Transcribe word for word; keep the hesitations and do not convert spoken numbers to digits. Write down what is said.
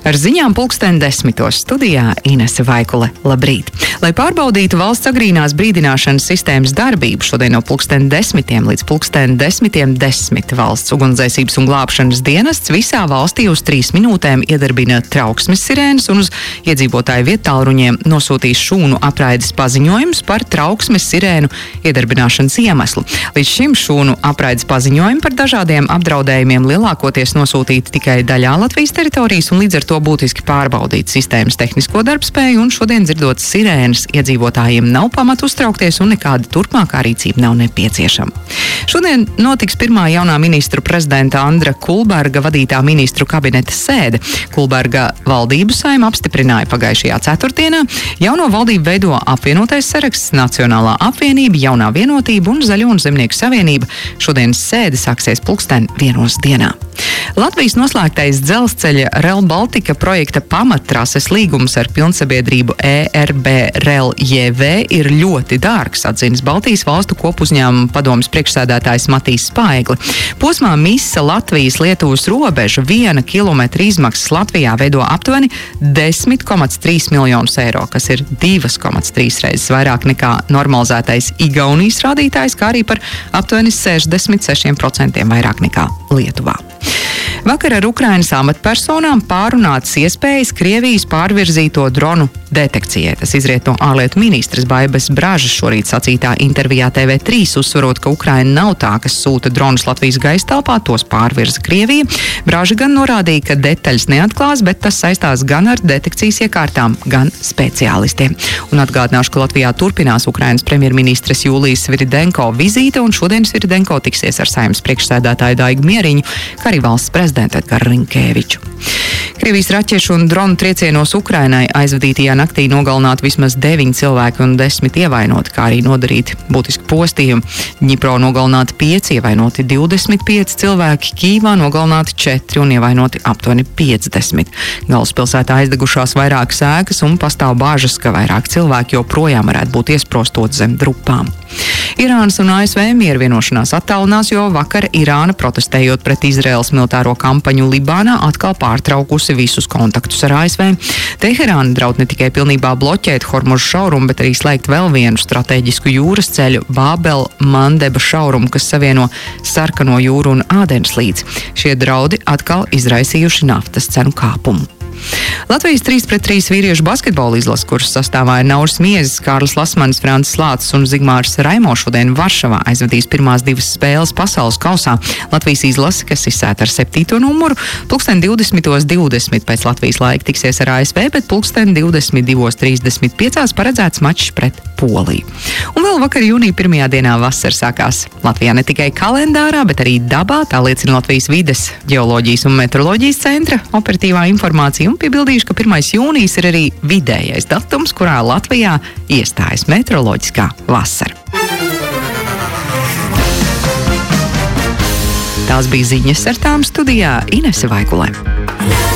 Ar ziņām pulksten desmitos studijā Inese Vaikule. Labrīt! Lai pārbaudītu valsts agrīnās brīdināšanas sistēmas darbību, šodien no pulksten desmitiem līdz pulksten desmitiem desmit valsts ugunsdzēsības un glābšanas dienests visā valstī uz trīs minūtēm iedarbina trauksmes sirēnas un uz iedzīvotāju viettālruņiem nosūtīs šūnu apraides paziņojumus par trauksmes sirēnu iedarbināšanas iemeslu. Līdz šim šūnu apraides paziņojumi par dažādiem apdraudējumiem lielākoties nosūtīti tikai daļā Latvijas teritorijas un līdz ar to būtiski pārbaudīt sistēmas tehnisko darbspēju, un šodien dzirdot sirēnas iedzīvotājiem nav pamata uztraukties un nekāda turpmākā rīcība nav nepieciešama. Šodien notiks pirmā jaunā ministru prezidenta Andra Kulberga vadītā ministru kabineta sēde. Kulberga valdību saima apstiprināja pagājušajā ceturtdienā. Jauno valdību veido apvienotais saraksts, Nacionālā apvienība, Jaunā vienotība un Zaļo un Zemnieku savienība. Šodienas sēde sāksies pulksten vienos dienā. Latvijas noslēgtais dzelzceļa Rail Baltica projekta pamattrases līgums ar pilnsabiedrību E R B Rail J V ir ļoti dārgs, atzinis Baltijas valstu kopuzņēmuma padomes priekšsēdētājs Matīs Spaigli. Posmā Misa Latvijas Lietuvas robeža viena kilometra izmaksas Latvijā veido aptuveni desmit komats trīs miljonus eiro, kas ir divas komats trīs reizes vairāk nekā normalizētais Igaunijas rādītājs, kā arī par aptuveni sešdesmit sešiem procentiem vairāk nekā Lietuvā. Vakar ar Ukrainas amatpersonām pārunātas iespējas Krievijas pārvirzīto dronu detekcijai. Tas izriet no ārlietu ministres Baibas Bražas šorīt sacītā intervijā T V trīs, uzsvarot, ka Ukraina nav tā, kas sūta dronus Latvijas gaisa telpā, tos pārvirza Krievija. Braža gan norādīja, ka detaļas neatklās, bet tas saistās gan ar detekcijas iekārtām, gan speciālistiem. Un atgādināšu, ka Latvijā turpinās Ukrainas premjerministres Jūlijas Sviridenko vizīte, un šodien Sviridenko tiksies ar Saeimas priekšsēdētāju Daigu Mieriņu, kā arī valsts prezidentu Edgaru Rinkēviču. Krievijas raķešu un dronu triecienos Ukrainai aizvadītajā naktī nogalināti vismaz deviņi cilvēki un desmit ievainoti, kā arī nodarīti būtiski postījumi. Ņipro nogalināti pieci, ievainoti divdesmit pieci cilvēki, Kīvā nogalināti četri un ievainoti aptuveni piecdesmit. Galvaspilsētā aizdegušās vairākas ēkas un pastāv bāžas, ka vairāk cilvēki joprojām varētu būt iesprostot zem drupām. Irānas un A S V miera vienošanās attālinās, jo vakar Irāna, protestējot pret Izraēlas militāro kampaņu Libānā, atkal pārtraukusi visus kontaktus ar A S V. Teherāna draud ne tikai pilnībā bloķēt Hormužu šaurumu, bet arī slēgt vēl vienu strateģisku jūras ceļu Bābel-Mandeba šaurumu, kas savieno Sarkano jūru un Ādens līdzi. Šie draudi atkal izraisījuši naftas cenu kāpumu. Latvijas trīs pret trīs vīriešu basketbola izlase, kuras sastāvā ir Nauris Miezis, Kārlis Lasmanis, Francis Lācis un Zigmārs Raimo, šodien Varšavā aizvadīs pirmās divas spēles pasaules kausā. Latvijas izlase, kas izsēta ar septīto numuru, pulksten divdesmitos divdesmit pēc Latvijas laika tiksies ar A S V, bet pulksten divdesmit divos trīsdesmit piecās paredzēts mačs pret Poliju. Un vēl vakar jūnija pirmajā dienā vasara sākās Latvijā ne tikai kalendārā, bet arī dabā, tā liecina Latvijas vides, ģeoloģijas un meteoroloģijas centra operatīvā informācija. Un piebildīšu, ka pirmais jūnijas ir arī vidējais datums, kurā Latvijā iestājas meteoroloģiskā vasara. Tās bija ziņas, ar tām studijā Inese Vaikule.